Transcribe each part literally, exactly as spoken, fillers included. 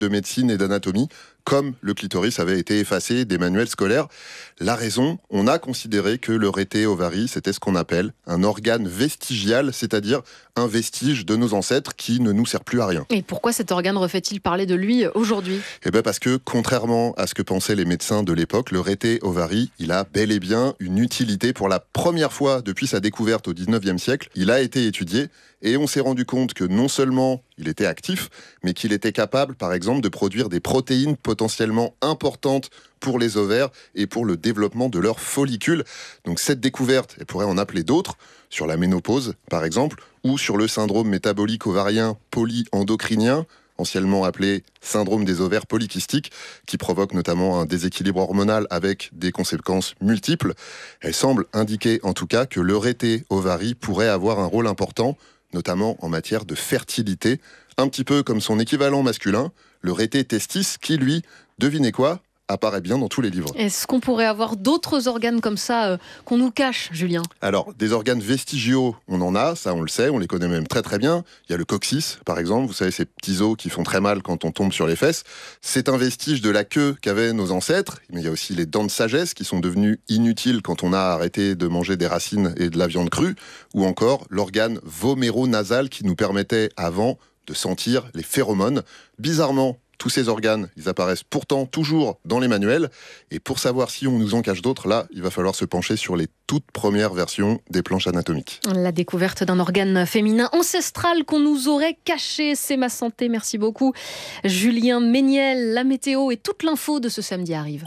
de médecine et d'anatomie, comme le clitoris avait été effacé des manuels scolaires. La raison, on a considéré que le rété-ovarie, c'était ce qu'on appelle un organe vestigial, c'est-à-dire un vestige de nos ancêtres qui ne nous sert plus à rien. Et pourquoi cet organe refait-il parler de lui aujourd'hui ? Eh bien parce que, contrairement à ce que pensaient les médecins de l'époque, le rété-ovarie, il a bel et bien une utilité. Pour la première fois depuis sa découverte au dix-neuvième siècle, il a été étudié et on s'est rendu compte que non seulement il était actif, mais qu'il était capable, par exemple, de produire des protéines potentiellement importantes pour les ovaires et pour le développement de leurs follicules. Donc cette découverte, elle pourrait en appeler d'autres, sur la ménopause, par exemple, ou sur le syndrome métabolique ovarien polyendocrinien, anciennement appelé syndrome des ovaires polykystiques, qui provoque notamment un déséquilibre hormonal avec des conséquences multiples. Elle semble indiquer en tout cas que le rété-ovarie pourrait avoir un rôle important, notamment en matière de fertilité, un petit peu comme son équivalent masculin, le rété-testis, qui lui, devinez quoi, apparaît bien dans tous les livres. Est-ce qu'on pourrait avoir d'autres organes comme ça euh, qu'on nous cache, Julien ? Alors, des organes vestigiaux, on en a, ça on le sait, on les connaît même très très bien. Il y a le coccyx, par exemple, vous savez, ces petits os qui font très mal quand on tombe sur les fesses. C'est un vestige de la queue qu'avaient nos ancêtres, mais il y a aussi les dents de sagesse qui sont devenues inutiles quand on a arrêté de manger des racines et de la viande crue, ou encore l'organe voméro-nasal qui nous permettait avant de sentir les phéromones. Bizarrement, tous ces organes, ils apparaissent pourtant toujours dans les manuels. Et pour savoir si on nous en cache d'autres, là, il va falloir se pencher sur les toutes premières versions des planches anatomiques. La découverte d'un organe féminin ancestral qu'on nous aurait caché, c'est ma santé. Merci beaucoup. Julien Méniel, la météo et toute l'info de ce samedi arrive.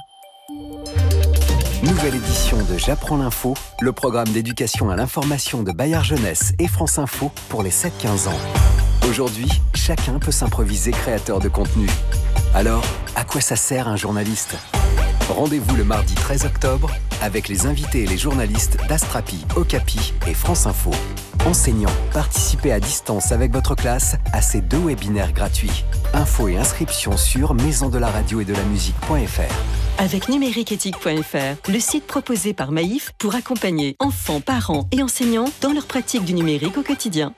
Nouvelle édition de J'apprends l'info, le programme d'éducation à l'information de Bayard Jeunesse et France Info pour les sept quinze ans. Aujourd'hui, chacun peut s'improviser créateur de contenu. Alors, à quoi ça sert un journaliste ? Rendez-vous le mardi treize octobre avec les invités et les journalistes d'Astrapi, Okapi et France Info. Enseignants, participez à distance avec votre classe à ces deux webinaires gratuits. Infos et inscriptions sur maison de la radio et de la musique point f r. Avec numériqueéthique point f r, le site proposé par Maïf pour accompagner enfants, parents et enseignants dans leur pratique du numérique au quotidien.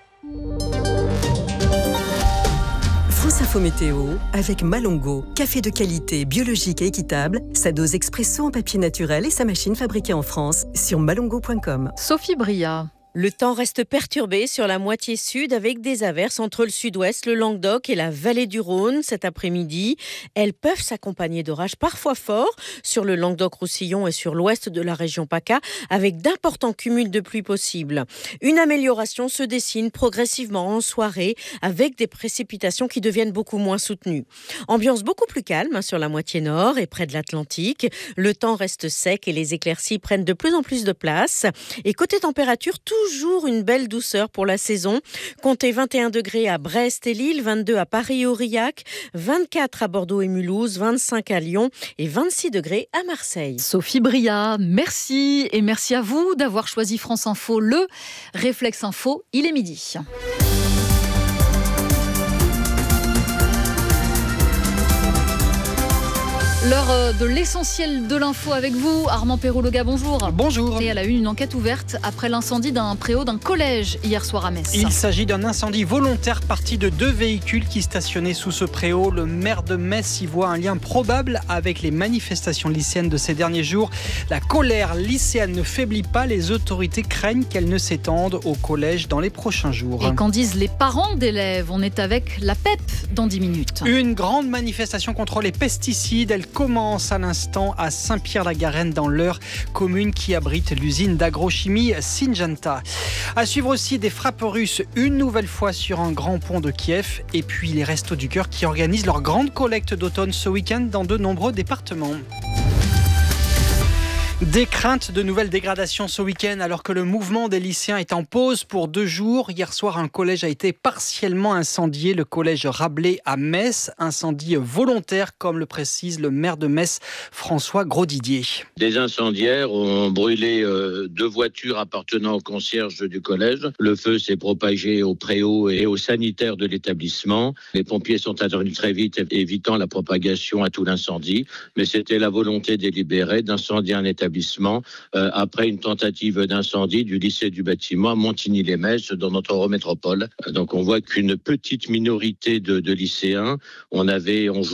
France Info Météo avec Malongo, café de qualité, biologique et équitable, sa dose expresso en papier naturel et sa machine fabriquée en France sur malongo point com. Sophie Bria. Le temps reste perturbé sur la moitié sud avec des averses entre le sud-ouest, le Languedoc et la vallée du Rhône cet après-midi. Elles peuvent s'accompagner d'orages parfois forts sur le Languedoc-Roussillon et sur l'ouest de la région PACA avec d'importants cumuls de pluie possibles. Une amélioration se dessine progressivement en soirée avec des précipitations qui deviennent beaucoup moins soutenues. Ambiance beaucoup plus calme sur la moitié nord et près de l'Atlantique. Le temps reste sec et les éclaircies prennent de plus en plus de place. Et côté température, tout Toujours une belle douceur pour la saison. Comptez vingt et un degrés à Brest et Lille, vingt-deux à Paris et Aurillac, vingt-quatre à Bordeaux et Mulhouse, vingt-cinq à Lyon et vingt-six degrés à Marseille. Sophie Bria, merci et merci à vous d'avoir choisi France Info, le Réflexe Info, il est midi. L'heure de l'essentiel de l'info avec vous, Armand Perroulogha, bonjour. Bonjour. Et à la une, une enquête ouverte après l'incendie d'un préau d'un collège hier soir à Metz. Il s'agit d'un incendie volontaire parti de deux véhicules qui stationnaient sous ce préau. Le maire de Metz y voit un lien probable avec les manifestations lycéennes de ces derniers jours. La colère lycéenne ne faiblit pas, les autorités craignent qu'elle ne s'étende au collège dans les prochains jours. Et qu'en disent les parents d'élèves ? On est avec la P E P dans dix minutes. Une grande manifestation contre les pesticides, elle commence à l'instant à Saint-Pierre-la-Garenne dans l'Eure, commune qui abrite l'usine d'agrochimie Syngenta. À suivre aussi des frappes russes une nouvelle fois sur un grand pont de Kiev et puis les Restos du Cœur qui organisent leur grande collecte d'automne ce week-end dans de nombreux départements. Des craintes de nouvelles dégradations ce week-end alors que le mouvement des lycéens est en pause pour deux jours. Hier soir, un collège a été partiellement incendié, le collège Rabelais à Metz. Incendie volontaire, comme le précise le maire de Metz, François Grosdidier. Des incendiaires ont brûlé euh, deux voitures appartenant au concierge du collège. Le feu s'est propagé au préau et aux sanitaires de l'établissement. Les pompiers sont intervenus très vite, évitant la propagation à tout l'incendie. Mais c'était la volonté délibérée d'incendier un établissement Euh, après une tentative d'incendie du lycée du bâtiment à Montigny-les-Metz dans notre eurométropole. Donc on voit qu'une petite minorité de, de lycéens, on avait, on